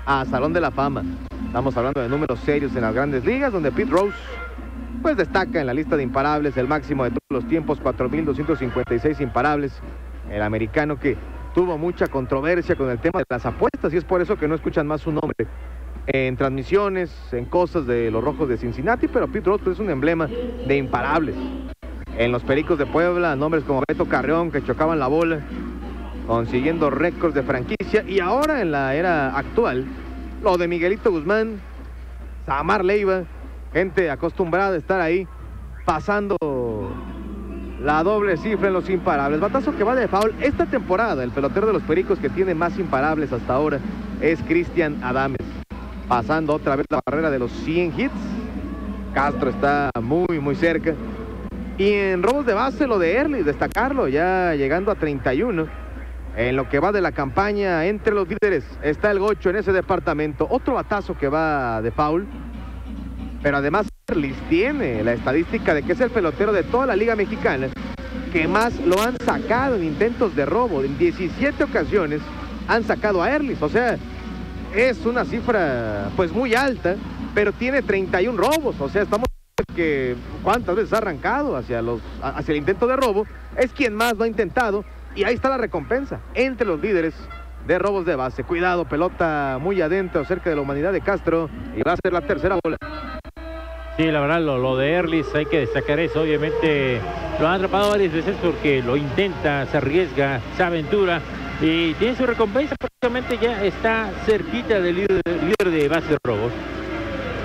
a Salón de la Fama. Estamos hablando de números serios en las grandes ligas, donde Pete Rose pues destaca en la lista de imparables, el máximo de todos los tiempos, 4,256 imparables. El americano que tuvo mucha controversia con el tema de las apuestas, y es por eso que no escuchan más su nombre en transmisiones, en cosas de los Rojos de Cincinnati, pero Pete Rose es un emblema de imparables. En los Pericos de Puebla, nombres como Beto Carreón, que chocaban la bola, consiguiendo récords de franquicia. Y ahora, en la era actual, lo de Miguelito Guzmán, Samar Leiva, gente acostumbrada a estar ahí, pasando la doble cifra en los imparables. Batazo que va de foul. Esta temporada, el pelotero de los Pericos que tiene más imparables hasta ahora es Cristian Adames, pasando otra vez la barrera de los 100 hits. Castro está muy, muy cerca. Y en robos de base, lo de Early, destacarlo, ya llegando a 31. En lo que va de la campaña, entre los líderes está el Gocho en ese departamento. Otro batazo que va de foul. Pero además, Early tiene la estadística de que es el pelotero de toda la Liga Mexicana que más lo han sacado en intentos de robo. En 17 ocasiones han sacado a Early. O sea, es una cifra pues muy alta, pero tiene 31 robos. O sea, estamos que cuántas veces ha arrancado hacia el intento de robo. Es quien más lo ha intentado, y ahí está la recompensa entre los líderes de robos de base. Cuidado, pelota muy adentro, cerca de la humanidad de Castro, y va a ser la tercera bola. Sí, la verdad, lo de Erlis hay que destacar eso. Obviamente lo han atrapado varias veces porque lo intenta, se arriesga, se aventura y tiene su recompensa. Prácticamente ya está cerquita del líder de base de robos.